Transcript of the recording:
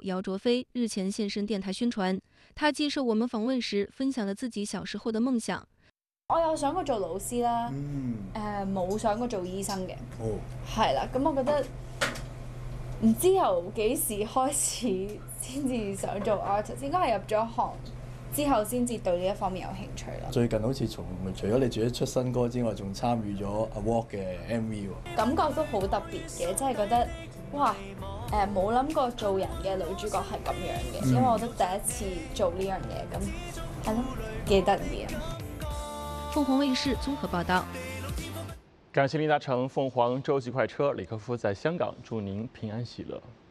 姚卓菲日前现身電台宣傳。他接受我們訪問時，分享了自己小時候的夢想。 我有想過做老師啦，冇想過做醫生嘅。係啦，咁我覺得唔知由幾時開始先至想做 artist， 應該係入咗行之後先至對呢一方面有興趣啦。 最近好似除咗你自己出新歌之外，仲參與咗 Award 嘅 MV 喎， 感覺都好特別嘅，即係覺得哇冇諗過做人嘅女主角係咁樣嘅，因為我都第一次做呢樣嘢，咁係咯，幾得意啊！ 鳳凰衛視綜合報道。 感謝林達成，鳳凰洲際快車，李克夫在香港，祝您平安喜樂。